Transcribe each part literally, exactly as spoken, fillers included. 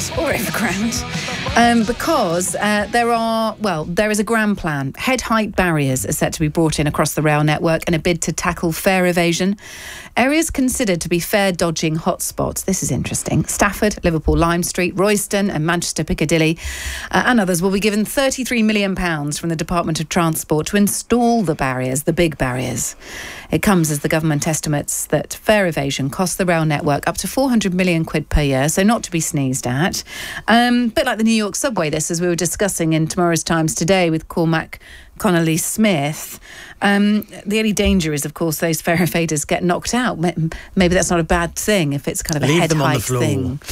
underground or overground, um, because uh, there are, well, there is a grand plan. Head height barriers are set to be brought in across the rail network in a bid to tackle fare evasion. Areas considered to be fare dodging hotspots, this is interesting, Stafford, Liverpool Lime Street, Royston and Manchester Piccadilly uh, and others will be given thirty-three million pounds from the Department of Transport to install the barriers, the big barriers. It comes as the government estimates that fare evasion costs the rail network up to four hundred million quid per year, so not to be sneezed at. Um, bit like the New York subway, this, as we were discussing in Tomorrow's Times today with Cormac Connolly Smith. Um, the only danger is, of course, those fare evaders get knocked out. Maybe that's not a bad thing if it's kind of a Leave head them on the height floor. thing.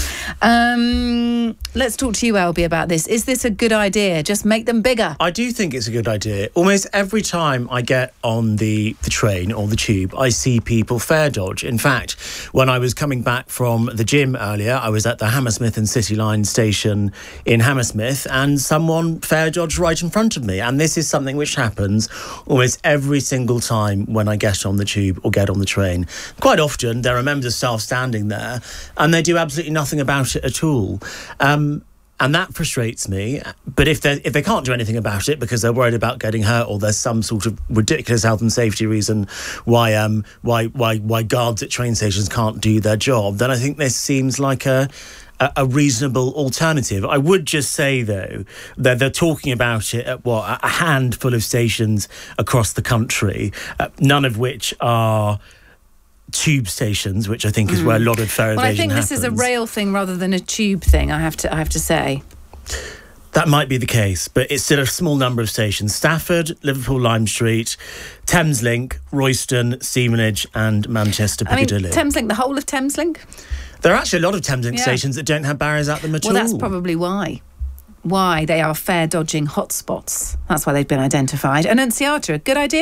Um, let's talk to you, Albie, about this. Is this a good idea? Just make them bigger. I do think it's a good idea. Almost every time I get on the, the train or the tube, I see people fare dodge. In fact, when I was coming back from the gym earlier, I was at the Hammersmith and City Line station in Hammersmith, and someone fare dodged right in front of me. And this is something which happens almost every single time when I get on the tube or get on the train. Quite often, there are members of staff standing there, and they do absolutely nothing about it at all. Um, And that frustrates me. But if they if they can't do anything about it because they're worried about getting hurt, or there's some sort of ridiculous health and safety reason why um why why why guards at train stations can't do their job, then I think this seems like a a, a reasonable alternative. I would just say though that they're talking about it at what a handful of stations across the country, uh, none of which are tube stations, which I think is mm. where a lot of fare evasion Well, I think happens. this is a rail thing rather than a tube thing, I have to I have to say. That might be the case, but it's still a small number of stations. Stafford, Liverpool Lime Street, Thameslink, Royston, Stevenage and Manchester Piccadilly. I mean, Thameslink, the whole of Thameslink? There are actually a lot of Thameslink Yeah. stations that don't have barriers at them at well, all. Well, that's probably why. Why they are fare dodging hotspots. That's why they've been identified. Annunziata, a good idea?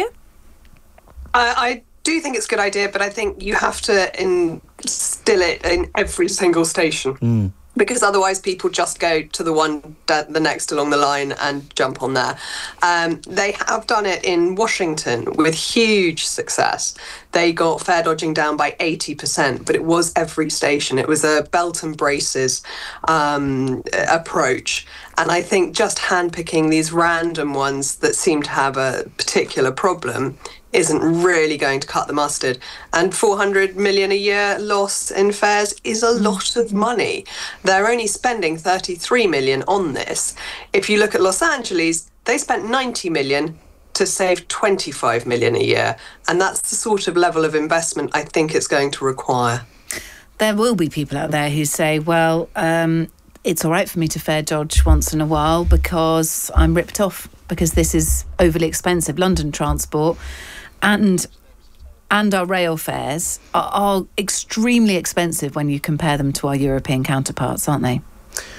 Uh, I do think it's a good idea, but I think you have to instill it in every single station. Mm. Because otherwise people just go to the one, the next along the line and jump on there. Um, they have done it in Washington with huge success. They got fare dodging down by eighty percent, but it was every station. It was a belt and braces um, approach. And I think just handpicking these random ones that seem to have a particular problem isn't really going to cut the mustard. And four hundred million a year loss in fares is a lot of money. They're only spending thirty-three million on this. If you look at Los Angeles, they spent ninety million to save twenty-five million a year. And that's the sort of level of investment I think it's going to require. There will be people out there who say, well, um, it's all right for me to fare dodge once in a while because I'm ripped off because this is overly expensive. London transport and and our rail fares are, are extremely expensive when you compare them to our European counterparts, aren't they?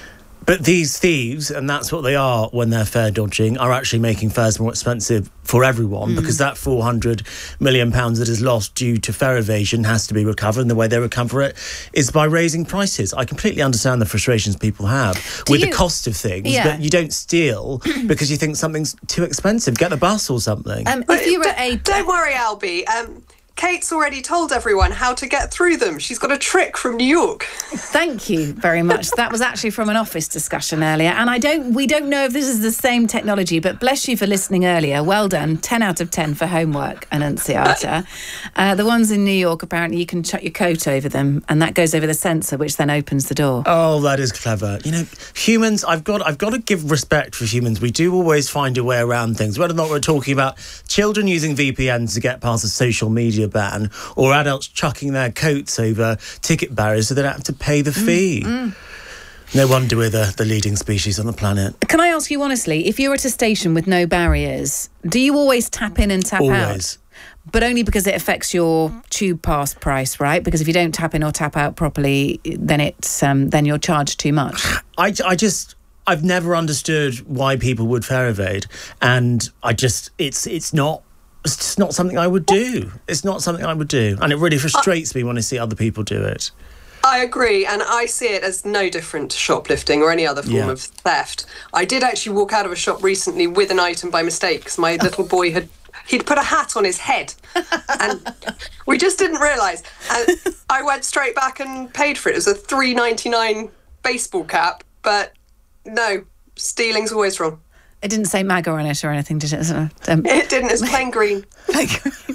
But these thieves, and that's what they are when they're fare dodging, are actually making fares more expensive for everyone mm. because that four hundred million pounds that is lost due to fare evasion has to be recovered, and the way they recover it is by raising prices. I completely understand the frustrations people have Do with you? the cost of things, Yeah. but you don't steal because you think something's too expensive. Get the bus or something. Um, if you were a... Don't worry, Albie. Um, Kate's already told everyone how to get through them. She's got a trick from New York. Thank you very much. That was actually from an office discussion earlier. And I don't, we don't know if this is the same technology, but bless you for listening earlier. Well done. ten out of ten for homework, Annunziata. Uh, the ones in New York, apparently you can chuck your coat over them and that goes over the sensor, which then opens the door. Oh, that is clever. You know, humans, I've got I've got to give respect for humans. We do always find a way around things, whether or not we're talking about children using V P Ns to get past a social media ban or adults chucking their coats over ticket barriers so they don't have to pay the fee. Mm, mm. No wonder we're the, the leading species on the planet. Can I ask you honestly, if you're at a station with no barriers, do you always tap in and tap Always. out? But only because it affects your tube pass price, right? Because if you don't tap in or tap out properly, then it's um, then you're charged too much. I, I just... I've never understood why people would fare evade, and I just... It's it's not... It's just not something I would do. It's not something I would do. And it really frustrates me when I see other people do it. I agree, and I see it as no different to shoplifting or any other form Yeah. of theft. I did actually walk out of a shop recently with an item by mistake because my little boy had he'd put a hat on his head, and we just didn't realise. And I went straight back and paid for it. It was a three ninety-nine baseball cap, but no, stealing's always wrong. It didn't say MAGA on it or anything, did it? Um, it didn't. It's plain green. Plain green.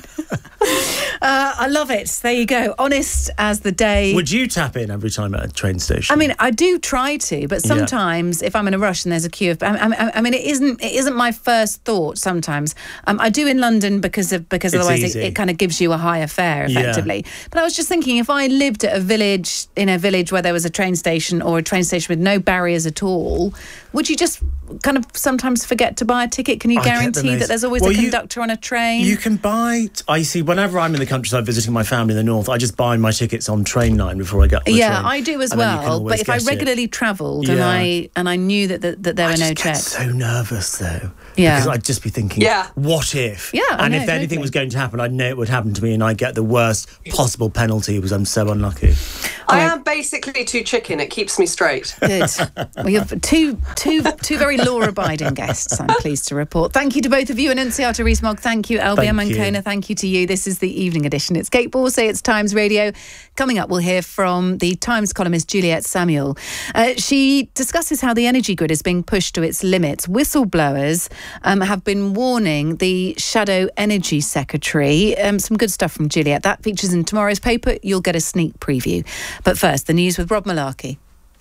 uh, I love it. There you go. Honest as the day. Would you tap in every time at a train station? I mean, I do try to, but sometimes yeah. if I'm in a rush and there's a queue of, I, I, I mean, it isn't it isn't my first thought. Sometimes um, I do in London because of because it's otherwise it, it kind of gives you a higher fare effectively. Yeah. But I was just thinking, if I lived at a village in a village where there was a train station or a train station with no barriers at all, would you just kind of sometimes forget to buy a ticket? Can you I guarantee that there's always well, a conductor you, on a train? You can buy. I see. Whenever I'm in the countryside visiting my family in the north, I just buy my tickets on Trainline before I get on the yeah, train. I do as well. But if I regularly travelled yeah. and I and I knew that that, that there I were just no get checks, so nervous though. Yeah, because I'd just be thinking, yeah. what if? Yeah, and I know, if anything totally. was going to happen, I'd know it would happen to me, and I get the worst possible penalty because I'm so unlucky. I am basically too chicken. It keeps me straight. Good. We have two, two, two very law-abiding guests, I'm pleased to report. Thank you to both of you. Annunziata Rees-Mogg, thank you. Albia Mancona, thank you to you. This is the Evening Edition. It's Kate Borsay, it's Times Radio. Coming up, we'll hear from the Times columnist Juliet Samuel. Uh, she discusses how the energy grid is being pushed to its limits. Whistleblowers um, have been warning the Shadow Energy Secretary. Um, some good stuff from Juliet. That features in tomorrow's paper. You'll get a sneak preview. But first, the news with Rob Malarkey.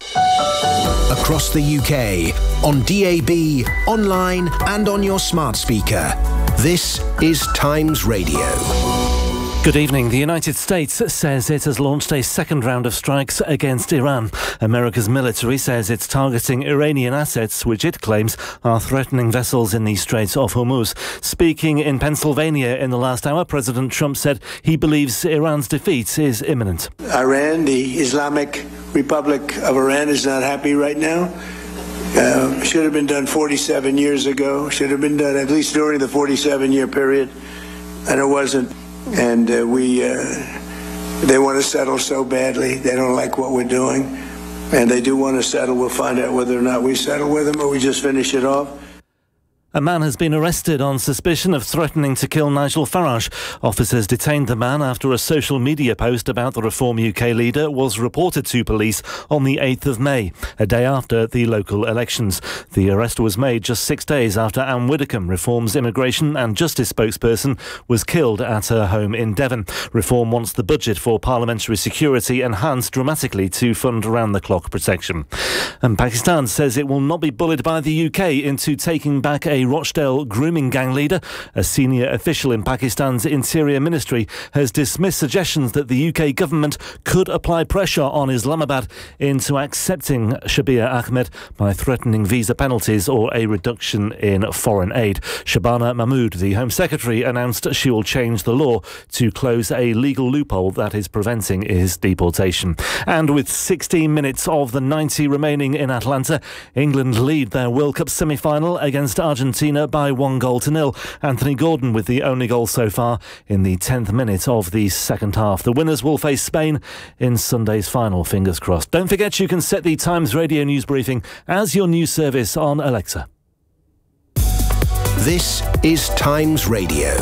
Across the U K, on D A B, online and on your smart speaker. This is Times Radio. Good evening. The United States says it has launched a second round of strikes against Iran. America's military says it's targeting Iranian assets, which it claims are threatening vessels in the Straits of Hormuz. Speaking in Pennsylvania in the last hour, President Trump said he believes Iran's defeat is imminent. Iran, the Islamic Republic of Iran, is not happy right now. Uh, should have been done forty-seven years ago. Should have been done at least during the forty-seven year period. And it wasn't. And uh, we, uh, they want to settle so badly. They don't like what we're doing. And they do want to settle. We'll find out whether or not we settle with them or we just finish it off. A man has been arrested on suspicion of threatening to kill Nigel Farage. Officers detained the man after a social media post about the Reform U K leader was reported to police on the eighth of May, a day after the local elections. The arrest was made just six days after Anne Widdecombe, Reform's immigration and justice spokesperson, was killed at her home in Devon. Reform wants the budget for parliamentary security enhanced dramatically to fund round-the-clock protection. And Pakistan says it will not be bullied by the U K into taking back a Rochdale grooming gang leader. A senior official in Pakistan's Interior Ministry has dismissed suggestions that the U K government could apply pressure on Islamabad into accepting Shabir Ahmed by threatening visa penalties or a reduction in foreign aid. Shabana Mahmood, the Home Secretary, announced she will change the law to close a legal loophole that is preventing his deportation. And with sixteen minutes of the ninety remaining in Atlanta, England lead their World Cup semi-final against Argentina by one goal to nil. Anthony Gordon with the only goal so far in the tenth minute of the second half. The winners will face Spain in Sunday's final, fingers crossed. Don't forget you can set the Times Radio news briefing as your news service on Alexa. This is Times Radio.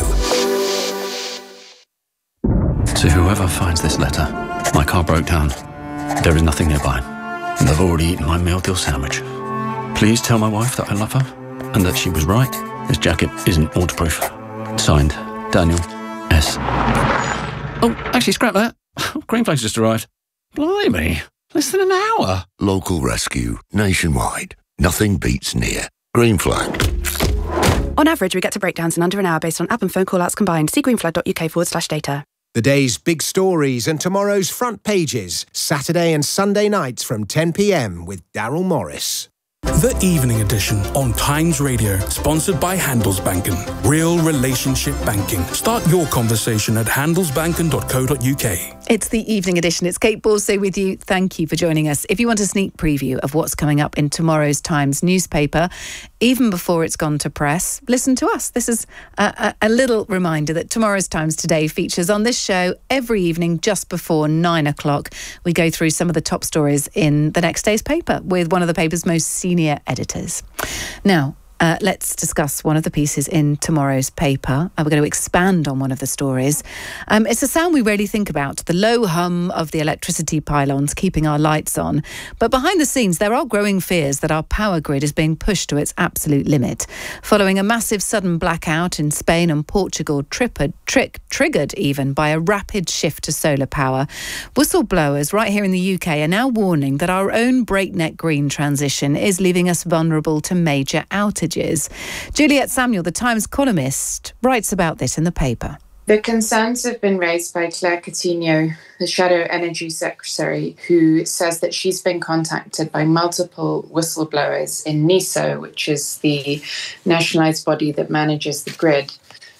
To whoever finds this letter, my car broke down. There is nothing nearby, and I've already eaten my meal deal sandwich. Please tell my wife that I love her and that she was right. This jacket isn't waterproof. Signed, Daniel S. Oh, actually, scrap that. Green Flag's just arrived. Blimey, less than an hour. Local rescue, nationwide. Nothing beats near. Green Flag. On average, we get to breakdowns in under an hour based on app and phone call-outs combined. See greenflag.uk forward slash data. The day's big stories and tomorrow's front pages. Saturday and Sunday nights from ten p m with Daryl Morris. The Evening Edition on Times Radio, sponsored by Handelsbanken. Real relationship banking. Start your conversation at handelsbanken dot co dot uk. It's the Evening Edition. It's Kate Borsay with you. Thank you for joining us. If you want a sneak preview of what's coming up in tomorrow's Times newspaper, even before it's gone to press, listen to us. This is a, a, a little reminder that tomorrow's Times Today features on this show every evening just before nine o'clock. We go through some of the top stories in the next day's paper with one of the paper's most senior editors. Now, Uh, let's discuss one of the pieces in tomorrow's paper. Uh, we're going to expand on one of the stories. Um, it's a sound we rarely think about, the low hum of the electricity pylons keeping our lights on. But behind the scenes, there are growing fears that our power grid is being pushed to its absolute limit. Following a massive sudden blackout in Spain and Portugal, trippered, trick, triggered even by a rapid shift to solar power, whistleblowers right here in the U K are now warning that our own breakneck green transition is leaving us vulnerable to major outages. Juliet Samuel, the Times columnist, writes about this in the paper. The concerns have been raised by Claire Coutinho, the Shadow Energy Secretary, who says that she's been contacted by multiple whistleblowers in NESO, which is the nationalised body that manages the grid.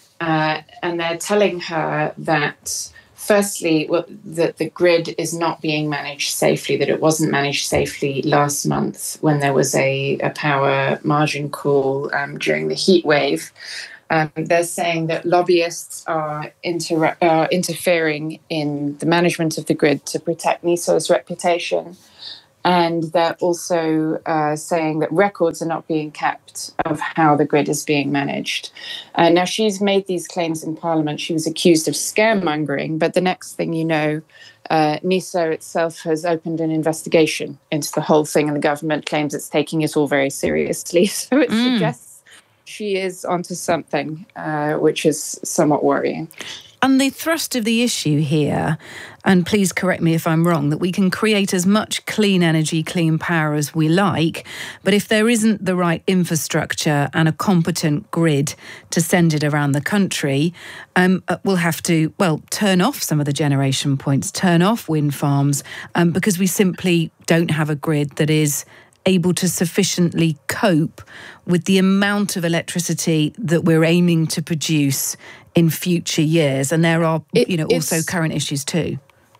Uh, and they're telling her that, firstly, well, that the grid is not being managed safely, that it wasn't managed safely last month when there was a, a power margin call um, during the heat wave. Um, they're saying that lobbyists are inter- uh, interfering in the management of the grid to protect NESO's reputation. And they're also uh, saying that records are not being kept of how the grid is being managed. Uh, now, she's made these claims in Parliament. She was accused of scaremongering, but the next thing you know, uh, NESO itself has opened an investigation into the whole thing, and the government claims it's taking it all very seriously. So it mm. suggests she is onto something, uh, which is somewhat worrying. And the thrust of the issue here, and please correct me if I'm wrong, that we can create as much clean energy, clean power as we like, but if there isn't the right infrastructure and a competent grid to send it around the country, um, we'll have to, well, turn off some of the generation points, turn off wind farms, um, because we simply don't have a grid that is able to sufficiently cope with the amount of electricity that we're aiming to produce in future years. And there are, it, you know, also current issues too.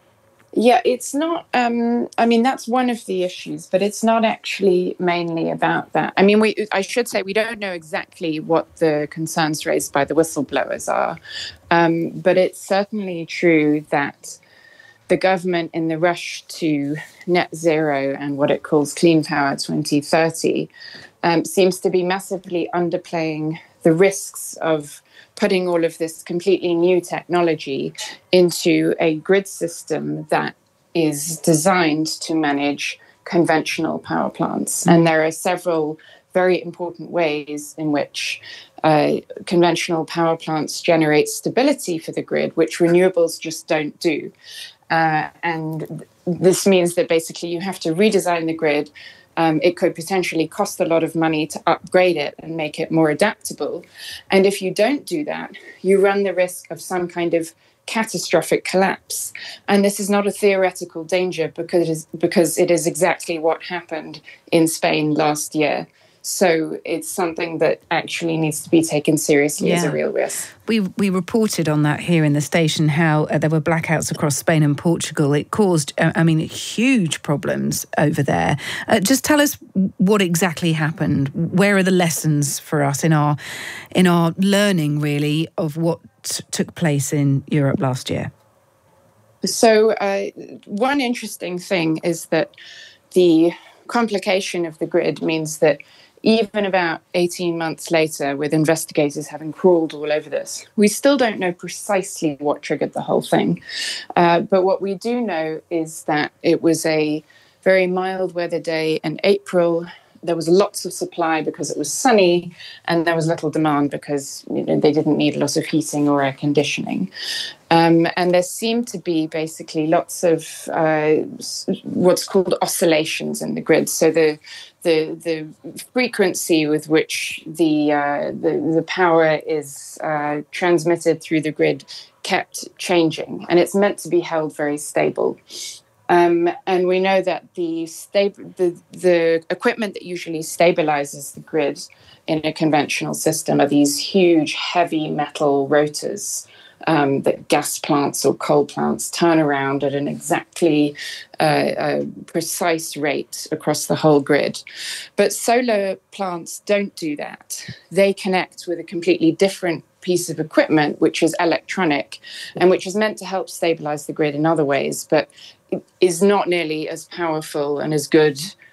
Yeah, it's not, um, I mean, that's one of the issues, but it's not actually mainly about that. I mean, we, I should say we don't know exactly what the concerns raised by the whistleblowers are, um, but it's certainly true that the government, in the rush to net zero and what it calls clean power twenty thirty, um, seems to be massively underplaying the risks of putting all of this completely new technology into a grid system that is designed to manage conventional power plants. And there are several very important ways in which uh, conventional power plants generate stability for the grid, which renewables just don't do. Uh, and th- this means that basically you have to redesign the grid. Um, it could potentially cost a lot of money to upgrade it and make it more adaptable. And if you don't do that, you run the risk of some kind of catastrophic collapse. And this is not a theoretical danger because it is, because it is exactly what happened in Spain last year. So it's something that actually needs to be taken seriously yeah. as a real risk. We we reported on that here in the station, how uh, there were blackouts across Spain and Portugal. It caused, uh, I mean, huge problems over there. Uh, just tell us what exactly happened. Where are the lessons for us in our in our learning, really, of what t- took place in Europe last year? So uh, one interesting thing is that the complication of the grid means that even about eighteen months later, with investigators having crawled all over this, we still don't know precisely what triggered the whole thing. Uh, but what we do know is that it was a very mild weather day in April. There was lots of supply because it was sunny, and there was little demand because, you know, they didn't need a lot of heating or air conditioning. Um, and there seemed to be basically lots of uh, what's called oscillations in the grid. So the the the frequency with which the uh, the, the power is uh, transmitted through the grid kept changing, and it's meant to be held very stable. Um, and we know that the, stab- the the equipment that usually stabilizes the grid in a conventional system are these huge, heavy metal rotors um, that gas plants or coal plants turn around at an exactly uh, uh, precise rate across the whole grid. But solar plants don't do that. They connect with a completely different piece of equipment, which is electronic and which is meant to help stabilize the grid in other ways, but is not nearly as powerful and as good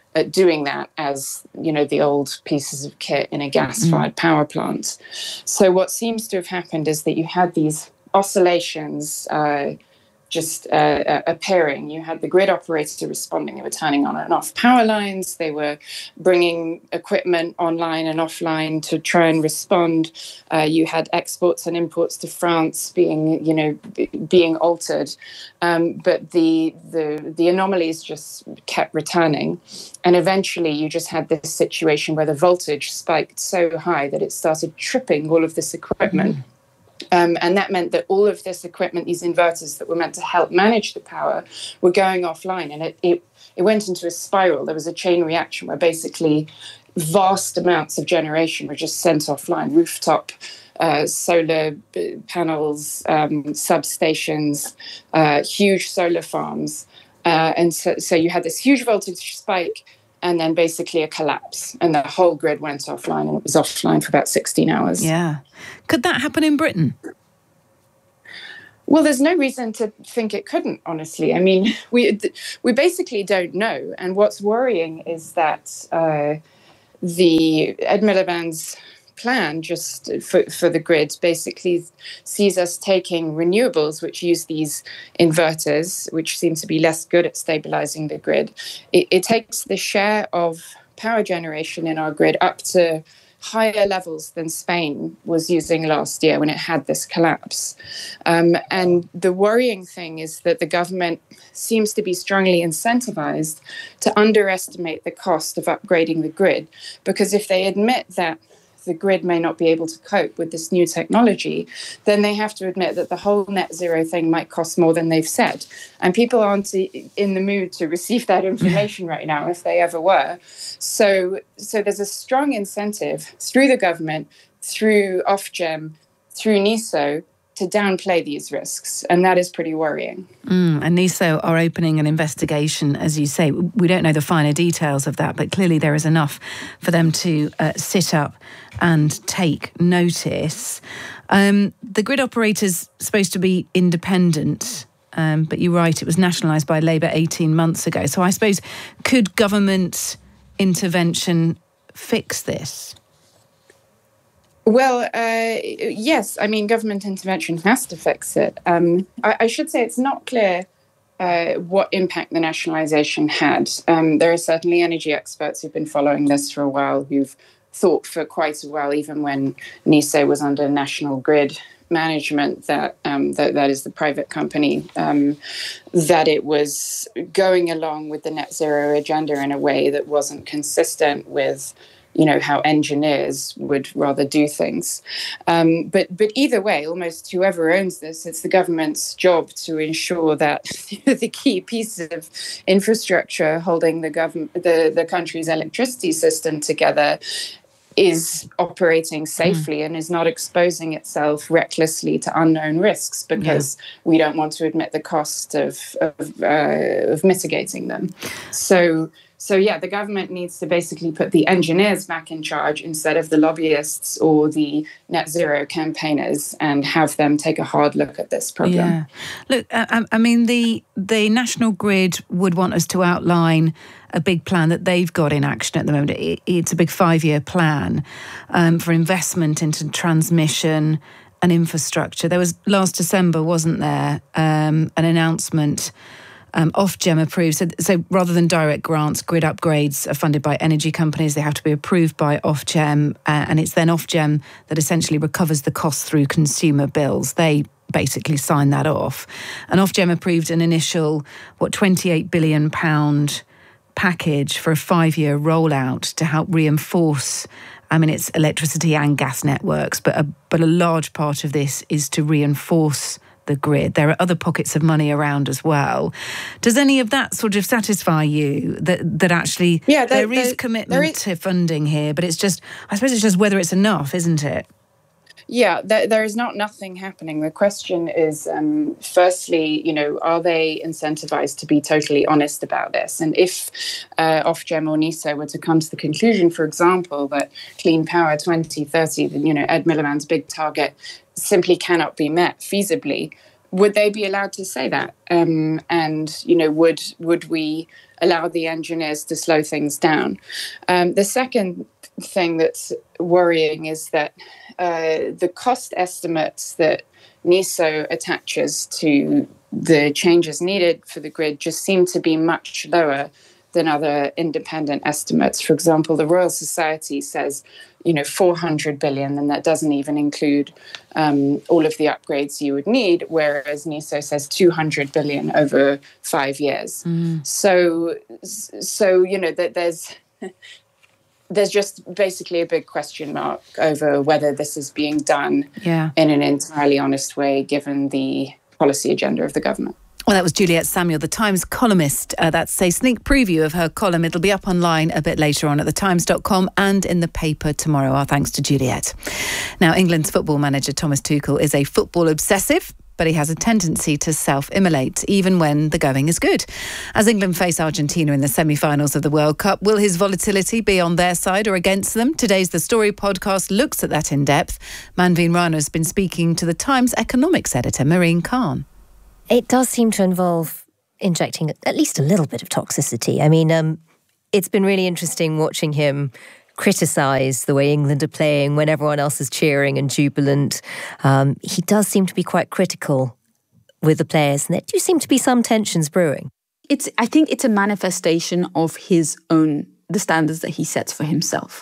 at doing that as, you know, the old pieces of kit in a gas-fired mm. power plant. So what seems to have happened is that you had these oscillations uh, just uh, appearing. You had the grid operator responding. They were turning on and off power lines. They were bringing equipment online and offline to try and respond. Uh, you had exports and imports to France being, you know, b- being altered. Um, but the, the the anomalies just kept returning. And eventually you just had this situation where the voltage spiked so high that it started tripping all of this equipment. Mm. Um, and that meant that all of this equipment, these inverters that were meant to help manage the power, were going offline. And it, it, it went into a spiral. There was a chain reaction where basically vast amounts of generation were just sent offline. Rooftop uh, solar panels, um, substations, uh, huge solar farms. Uh, and so, so you had this huge voltage spike, and then basically a collapse, and the whole grid went offline, and it was offline for about sixteen hours. Yeah. Could that happen in Britain? Well, there's no reason to think it couldn't, honestly. I mean, we we basically don't know. And what's worrying is that uh, the Ed Miliband's plan just for, for the grid basically sees us taking renewables, which use these inverters, which seem to be less good at stabilizing the grid. It, it takes the share of power generation in our grid up to higher levels than Spain was using last year when it had this collapse. Um, and the worrying thing is that the government seems to be strongly incentivized to underestimate the cost of upgrading the grid, because if they admit that the grid may not be able to cope with this new technology, then they have to admit that the whole net zero thing might cost more than they've said. And people aren't in the mood to receive that information right now, if they ever were. So, so there's a strong incentive through the government, through Ofgem, through NESO, to downplay these risks, and that is pretty worrying. Mm, and NESO are opening an investigation, as you say. We don't know the finer details of that, but clearly there is enough for them to uh, sit up and take notice. Um, the grid operator's supposed to be independent, um, but you're right, it was nationalised by Labour eighteen months ago. So I suppose, could government intervention fix this? Well, uh, yes. I mean, government intervention has to fix it. Um, I, I should say it's not clear uh, what impact the nationalisation had. Um, there are certainly energy experts who've been following this for a while, who've thought for quite a while, even when NESO was under National Grid management, that um, that, that is the private company, um, that it was going along with the net zero agenda in a way that wasn't consistent with, you know, how engineers would rather do things. Um, but but either way, almost whoever owns this, it's the government's job to ensure that the key pieces of infrastructure holding the government, the, the country's electricity system together is operating safely mm. and is not exposing itself recklessly to unknown risks, because yeah. we don't want to admit the cost of of, uh, of mitigating them. So. So, yeah, the government needs to basically put the engineers back in charge instead of the lobbyists or the net zero campaigners, and have them take a hard look at this problem. Yeah. Look, I, I mean, the the National Grid would want us to outline a big plan that they've got in action at the moment. It, it's a big five-year plan um, for investment into transmission and infrastructure. There was last December, wasn't there, um, an announcement. Um, Ofgem approved. So, so rather than direct grants, grid upgrades are funded by energy companies. They have to be approved by Ofgem, uh, and it's then Ofgem that essentially recovers the cost through consumer bills. They basically sign that off. And Ofgem approved an initial, what, twenty-eight billion pounds package for a five-year rollout to help reinforce, I mean, it's electricity and gas networks, but a, but a large part of this is to reinforce the grid. There are other pockets of money around as well. Does any of that sort of satisfy you, that that actually yeah, there, there is there, commitment there is, to funding here, but it's just, I suppose it's just whether it's enough, isn't it? Yeah, there, there is not nothing happening. The question is, um, firstly, you know, are they incentivized to be totally honest about this? And if uh, Ofgem or NESO were to come to the conclusion, for example, that Clean Power twenty thirty, you know, Ed Miliband's big target, simply cannot be met feasibly, would they be allowed to say that? Um, and, you know, would would we allow the engineers to slow things down? Um, the second thing that's worrying is that uh, the cost estimates that NISO attaches to the changes needed for the grid just seem to be much lower than other independent estimates. For example, the Royal Society says, you know, four hundred billion, and that doesn't even include um, all of the upgrades you would need, whereas NISO says two hundred billion over five years. Mm. So, so you know, that there's there's just basically a big question mark over whether this is being done yeah. in an entirely honest way, given the policy agenda of the government. Well, that was Juliet Samuel, the Times columnist. Uh, that's a sneak preview of her column. It'll be up online a bit later on at the times dot com and in the paper tomorrow. Our thanks to Juliet. Now, England's football manager Thomas Tuchel is a football obsessive, but he has a tendency to self-immolate, even when the going is good. As England face Argentina in the semi-finals of the World Cup, will his volatility be on their side or against them? Today's The Story podcast looks at that in depth. Manveen Rana has been speaking to the Times economics editor, Marine Khan. It does seem to involve injecting at least a little bit of toxicity. I mean, um, it's been really interesting watching him criticise the way England are playing when everyone else is cheering and jubilant. Um, he does seem to be quite critical with the players, and there do seem to be some tensions brewing. It's, I think it's a manifestation of his own, the standards that he sets for himself.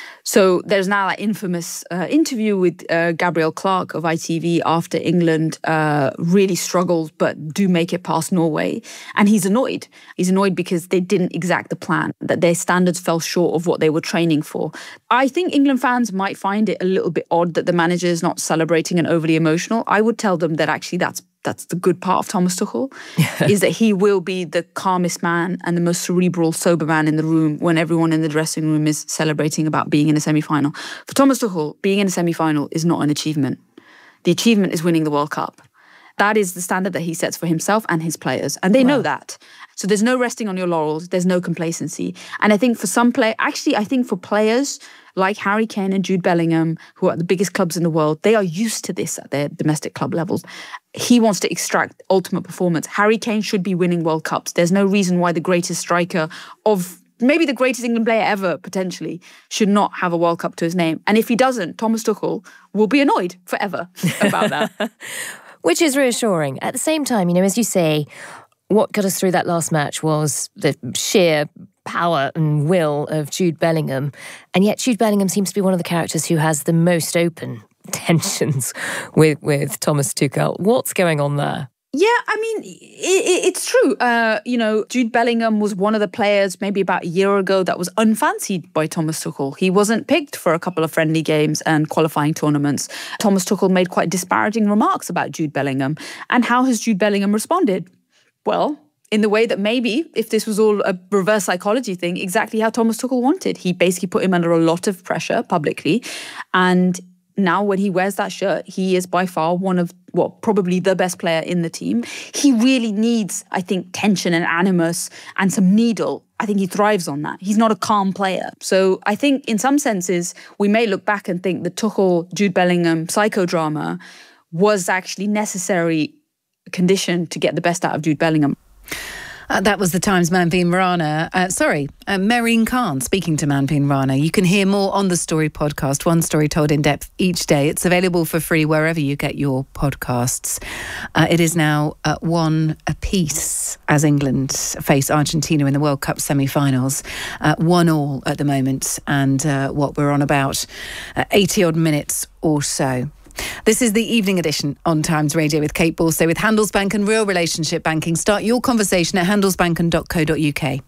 So there's now that infamous uh, interview with uh, Gabriel Clark of I T V after England uh, really struggled but do make it past Norway. And he's annoyed. He's annoyed because they didn't exact the plan, that their standards fell short of what they were training for. I think England fans might find it a little bit odd that the manager is not celebrating and overly emotional. I would tell them that actually that's That's the good part of Thomas Tuchel, is that he will be the calmest man and the most cerebral, sober man in the room when everyone in the dressing room is celebrating about being in a semi-final. For Thomas Tuchel, being in a semi-final is not an achievement. The achievement is winning the World Cup. That is the standard that he sets for himself and his players, and they wow. know that. So there's no resting on your laurels, there's no complacency. And I think for some play, actually I think for players like Harry Kane and Jude Bellingham, who are the biggest clubs in the world, they are used to this at their domestic club levels. He wants to extract ultimate performance. Harry Kane should be winning World Cups. There's no reason why the greatest striker of maybe the greatest England player ever, potentially, should not have a World Cup to his name. And if he doesn't, Thomas Tuchel will be annoyed forever about that. Which is reassuring. At the same time, you know, as you say, what got us through that last match was the sheer power and will of Jude Bellingham. And yet Jude Bellingham seems to be one of the characters who has the most open tensions with, with Thomas Tuchel. What's going on there? Yeah, I mean, it, it's true. Uh, you know, Jude Bellingham was one of the players maybe about a year ago that was unfancied by Thomas Tuchel. He wasn't picked for a couple of friendly games and qualifying tournaments. Thomas Tuchel made quite disparaging remarks about Jude Bellingham. And how has Jude Bellingham responded? Well, in the way that maybe, if this was all a reverse psychology thing, exactly how Thomas Tuchel wanted. He basically put him under a lot of pressure publicly. And now when he wears that shirt, he is by far one of, well, probably the best player in the team. He really needs, I think, tension and animus and some needle. I think he thrives on that. He's not a calm player. So I think in some senses, we may look back and think the Tuchel, Jude Bellingham psychodrama was actually necessary condition to get the best out of Jude Bellingham. Uh, that was the Times' Manveen Rana. Uh, sorry, uh, Marine Khan speaking to Manveen Rana. You can hear more on the Story podcast, one story told in depth each day. It's available for free wherever you get your podcasts. Uh, it is now uh, one apiece as England face Argentina in the World Cup semi-finals. Uh, one all at the moment, and uh, what we're on about uh, eighty-odd minutes or so. This is the evening edition on Times Radio with Kate Borso with Handelsbanken Real Relationship Banking. Start your conversation at handelsbanken dot co dot uk.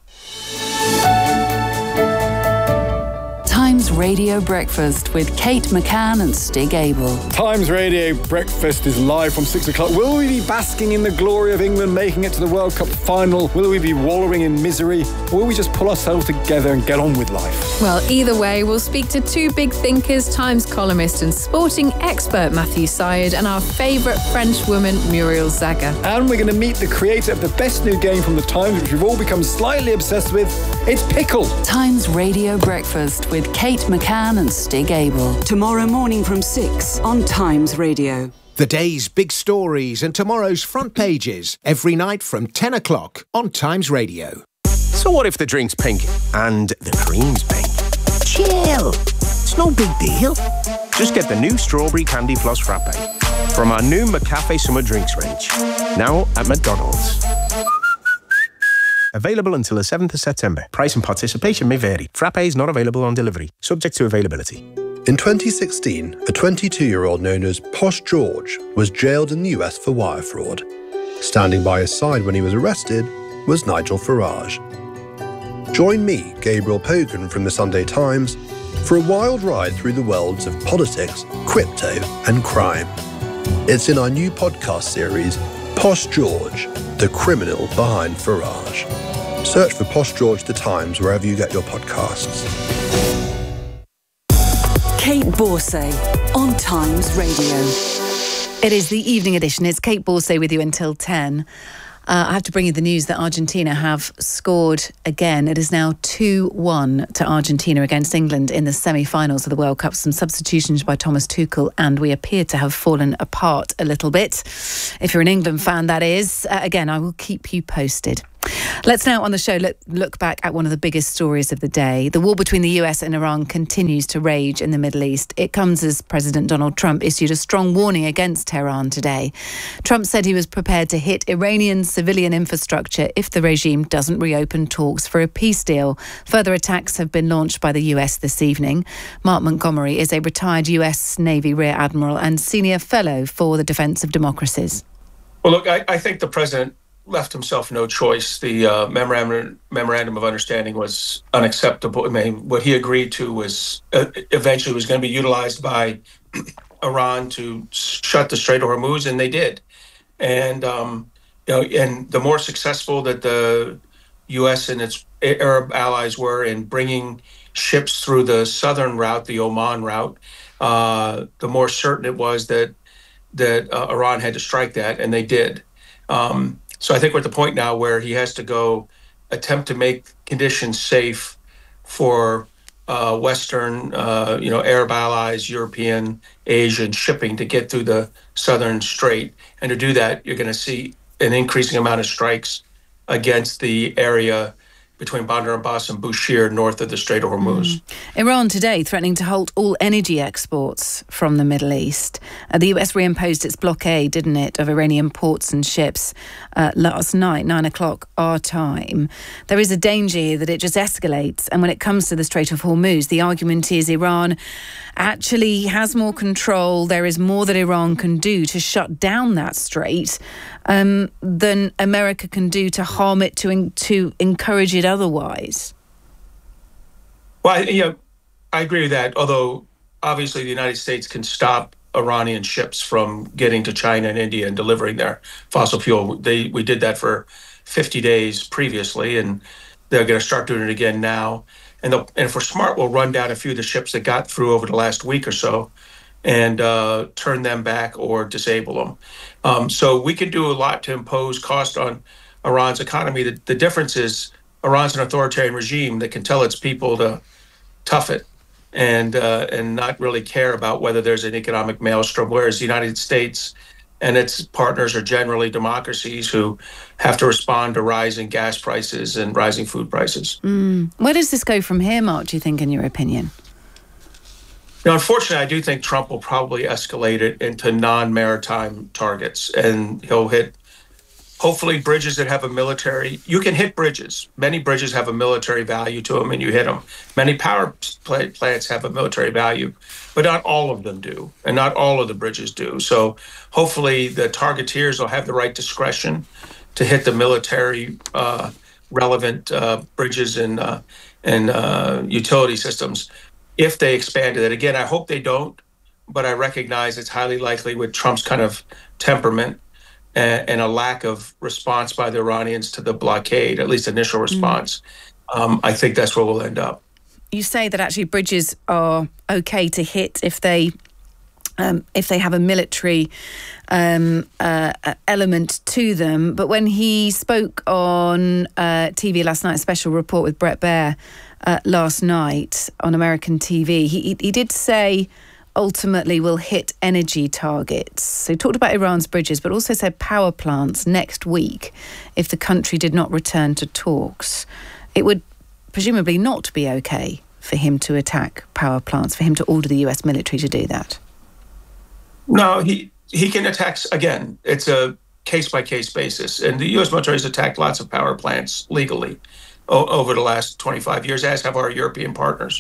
Times Radio Breakfast with Kate McCann and Stig Abel. Times Radio Breakfast is live from six o'clock. Will we be basking in the glory of England making it to the World Cup final? Will we be wallowing in misery? Or will we just pull ourselves together and get on with life? Well, either way, we'll speak to two big thinkers, Times columnist and sporting expert Matthew Syed, and our favourite French woman, Muriel Zaga. And we're going to meet the creator of the best new game from the Times, which we've all become slightly obsessed with. It's Pickle. Times Radio Breakfast with Kate McCann and Stig Abel. Tomorrow morning from six on Times Radio. The day's big stories and tomorrow's front pages every night from ten o'clock on Times Radio. So what if the drink's pink and the cream's pink? Chill. It's no big deal. Just get the new Strawberry Candy Floss Frappe from our new McCafe Summer Drinks range. Now at McDonald's. Available until the seventh of September. Price and participation may vary. Frappe is not available on delivery. Subject to availability. In twenty sixteen, a twenty-two-year-old known as Posh George was jailed in the U S for wire fraud. Standing by his side when he was arrested was Nigel Farage. Join me, Gabriel Pogan from the Sunday Times, for a wild ride through the worlds of politics, crypto and crime. It's in our new podcast series, Posh George, the criminal behind Farage. Search for Posh George The Times wherever you get your podcasts. Kate Borsay on Times Radio. It is the evening edition. It's Kate Borsay with you until ten. Uh, I have to bring you the news that Argentina have scored again. It is now two one to Argentina against England in the semi-finals of the World Cup. Some substitutions by Thomas Tuchel, and we appear to have fallen apart a little bit. If you're an England fan, that is. Uh, again, I will keep you posted. Let's now on the show look, look back at one of the biggest stories of the day. The war between the U S and Iran continues to rage in the Middle East. It comes as President Donald Trump issued a strong warning against Tehran today. Trump said he was prepared to hit Iranian civilian infrastructure if the regime doesn't reopen talks for a peace deal. Further attacks have been launched by the U S this evening. Mark Montgomery is a retired U S Navy Rear Admiral and Senior Fellow for the Defense of Democracies. Well, look, I, I think the President left himself no choice. The uh, memorandum, memorandum of understanding was unacceptable. I mean, what he agreed to was uh, eventually was going to be utilized by Iran to shut the Strait of Hormuz, and they did. And um, you know, and the more successful that the U S and its Arab allies were in bringing ships through the southern route, the Oman route, uh, the more certain it was that that uh, Iran had to strike that, and they did. Um, So I think we're at the point now where he has to go attempt to make conditions safe for uh, Western, uh, you know, Arab allies, European, Asian shipping to get through the southern strait. And to do that, you're going to see an increasing amount of strikes against the area between Bandar Abbas and Bushehr, north of the Strait of Hormuz. Mm. Iran today threatening to halt all energy exports from the Middle East. Uh, the U S reimposed its blockade, didn't it, of Iranian ports and ships uh, last night, nine o'clock our time. There is a danger here that it just escalates. And when it comes to the Strait of Hormuz, the argument is Iran actually has more control. There is more that Iran can do to shut down that strait um, than America can do to harm it, to in, to encourage it otherwise. Well, you know, I agree with that. Although obviously the United States can stop Iranian ships from getting to China and India and delivering their fossil fuel. They we did that for fifty days previously, and they're going to start doing it again now. And, and if we're smart, we'll run down a few of the ships that got through over the last week or so and uh, turn them back or disable them. Um, so we can do a lot to impose cost on Iran's economy. The, the difference is Iran's an authoritarian regime that can tell its people to tough it and uh, and not really care about whether there's an economic maelstrom, whereas the United States and its partners are generally democracies who have to respond to rising gas prices and rising food prices. Mm. Where does this go from here, Mark, do you think, in your opinion? Now, unfortunately, I do think Trump will probably escalate it into non-maritime targets, and he'll hit, hopefully, bridges that have a military. You can hit bridges. Many bridges have a military value to them, and you hit them. Many power plants have a military value, but not all of them do, and not all of the bridges do. So hopefully the targeteers will have the right discretion to hit the military uh, relevant uh, bridges and, uh, and uh, utility systems if they expanded it. Again, I hope they don't, but I recognize it's highly likely with Trump's kind of temperament and, and a lack of response by the Iranians to the blockade, at least initial response. Mm. Um, I think that's where we'll end up. You say that actually bridges are okay to hit if they um, if they have a military um, uh, element to them. But when he spoke on uh, T V last night, a special report with Bret Baier uh, last night on American T V, he, he did say ultimately will hit energy targets. So he talked about Iran's bridges, but also said power plants next week if the country did not return to talks. It would presumably not be okay for him to attack power plants, for him to order the U S military to do that. No, he, he can attack, again, it's a case-by-case basis. And the U S military has attacked lots of power plants legally o- over the last twenty-five years, as have our European partners.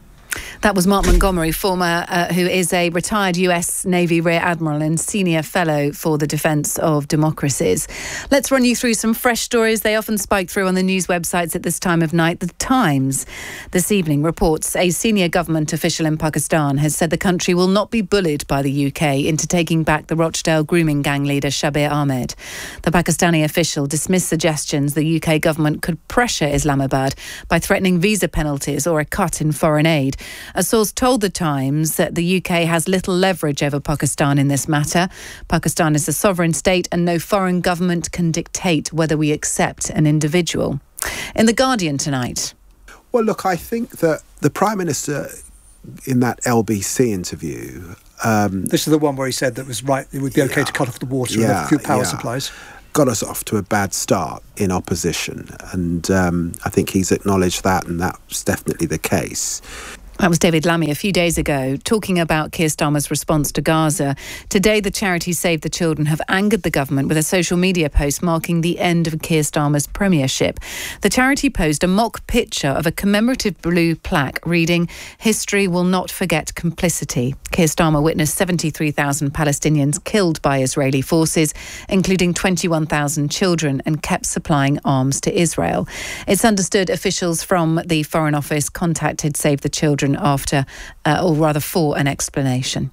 That was Mark Montgomery, former, uh, who is a retired U S Navy Rear Admiral and Senior Fellow for the Defence of Democracies. Let's run you through some fresh stories. They often spike through on the news websites at this time of night. The Times this evening reports a senior government official in Pakistan has said the country will not be bullied by the U K into taking back the Rochdale grooming gang leader Shabir Ahmed. The Pakistani official dismissed suggestions the U K government could pressure Islamabad by threatening visa penalties or a cut in foreign aid. A source told The Times that the U K has little leverage over Pakistan in this matter. Pakistan is a sovereign state and no foreign government can dictate whether we accept an individual. In The Guardian tonight. Well, look, I think that the Prime Minister in that L B C interview... Um, this is the one where he said that it was right, it would be okay yeah, to cut off the water yeah, and a few power yeah. supplies. Got us off to a bad start in opposition. And um, I think he's acknowledged that, and that's definitely the case. That was David Lammy a few days ago talking about Keir Starmer's response to Gaza. Today, the charity Save the Children have angered the government with a social media post marking the end of Keir Starmer's premiership. The charity posed a mock picture of a commemorative blue plaque reading, "History will not forget complicity." Keir Starmer witnessed seventy-three thousand Palestinians killed by Israeli forces, including twenty-one thousand children, and kept supplying arms to Israel. It's understood officials from the Foreign Office contacted Save the Children after, uh, or rather for an explanation.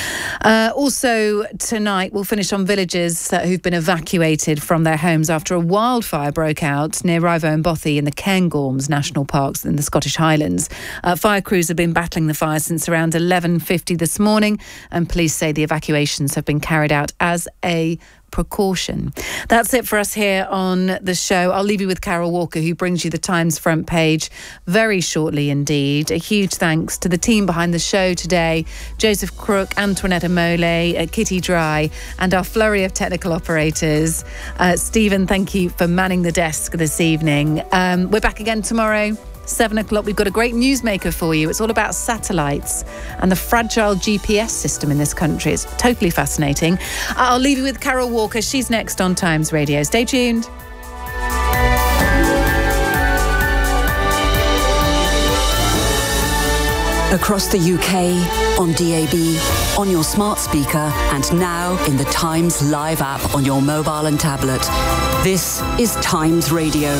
Uh, also tonight, we'll finish on villagers uh, who've been evacuated from their homes after a wildfire broke out near Rivo and Bothy in the Cairngorms National Parks in the Scottish Highlands. Uh, fire crews have been battling the fire since around eleven fifty this morning, and police say the evacuations have been carried out as a precaution. That's it for us here on the show. I'll leave you with Carol Walker, who brings you the Times front page very shortly indeed. A huge thanks to the team behind the show today: Joseph Crook, Antoinette Mole, uh, Kitty Dry, and our flurry of technical operators. Uh, Stephen, thank you for manning the desk this evening. Um, we're back again tomorrow. Seven o'clock, we've got a great newsmaker for you. It's all about satellites and the fragile G P S system in this country. It's totally fascinating. I'll leave you with Carol Walker. She's next on Times Radio. Stay tuned. Across the U K, on D A B, on your smart speaker, and now in the Times Live app on your mobile and tablet. This is Times Radio.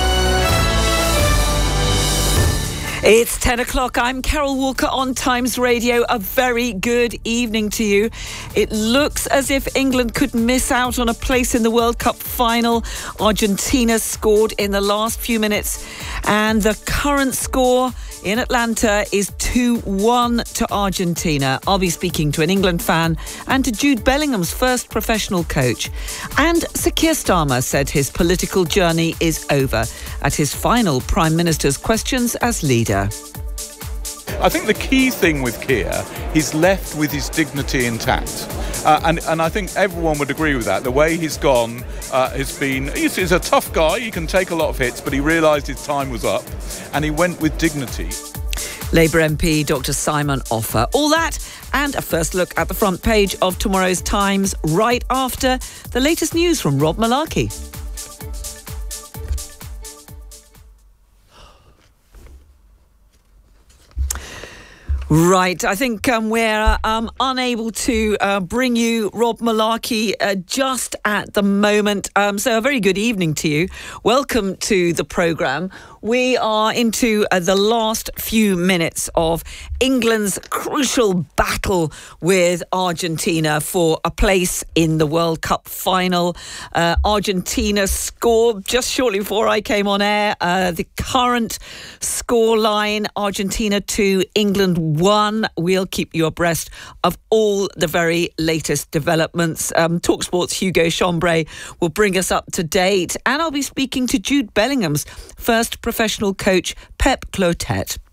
It's ten o'clock. I'm Carol Walker on Times Radio. A very good evening to you. It looks as if England could miss out on a place in the World Cup final. Argentina scored in the last few minutes, and the current score in Atlanta is two one to Argentina. I'll be speaking to an England fan and to Jude Bellingham's first professional coach. And Sir Keir Starmer said his political journey is over at his final Prime Minister's questions as leader. I think the key thing with Keir, he's left with his dignity intact. Uh, and, and I think everyone would agree with that. The way he's gone uh, has been... He's, he's a tough guy, he can take a lot of hits, but he realised his time was up and he went with dignity. Labour M P Doctor Simon Offer. All that and a first look at the front page of tomorrow's Times right after the latest news from Rob Malarkey. Right, I think um, we're um, unable to uh, bring you Rob Malarkey uh, just at the moment. Um, so a very good evening to you. Welcome to the programme. We are into uh, the last few minutes of England's crucial battle with Argentina for a place in the World Cup final. Uh, Argentina scored just shortly before I came on air. Uh, the current scoreline, Argentina two, England one. We'll keep you abreast of all the very latest developments. Um, TalkSport's Hugo Chambray will bring us up to date. And I'll be speaking to Jude Bellingham's first professional coach, Pep Clotet.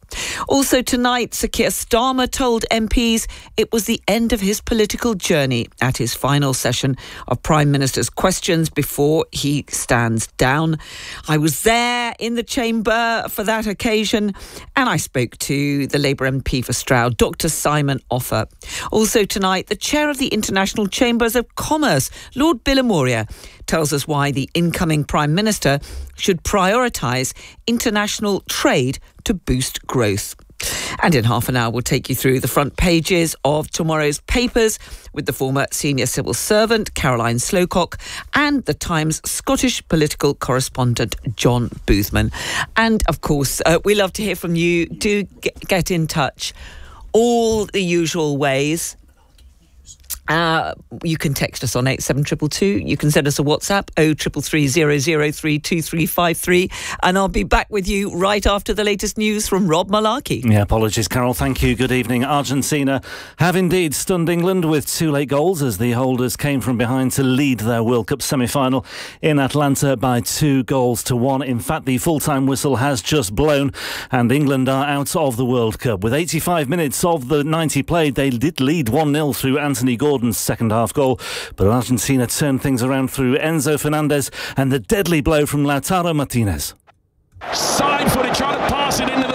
Also tonight, Sir Keir Starmer told M Ps it was the end of his political journey at his final session of Prime Minister's questions before he stands down. I was there in the chamber for that occasion, and I spoke to the Labour M P for Stroud, Doctor Simon Offer. Also tonight, the chair of the International Chambers of Commerce, Lord Billamoria, tells us why the incoming Prime Minister should prioritise international trade to boost growth. And in half an hour, we'll take you through the front pages of tomorrow's papers with the former senior civil servant, Caroline Slowcock, and the Times Scottish political correspondent, John Boothman. And, of course, uh, we love to hear from you. Do get in touch. All the usual ways. Uh, you can text us on eight seven two two two. You can send us a WhatsApp, oh three three three zero zero three two three five three. And I'll be back with you right after the latest news from Rob Malarkey. Yeah, apologies, Carol. Thank you. Good evening. Argentina have indeed stunned England with two late goals as the holders came from behind to lead their World Cup semi-final in Atlanta by two goals to one. In fact, the full-time whistle has just blown and England are out of the World Cup. With eighty-five minutes of the ninety played, they did lead one nil through Anthony Gordon's second half goal, but Argentina turned things around through Enzo Fernandez and the deadly blow from Lautaro Martinez. Side footed, trying to pass it in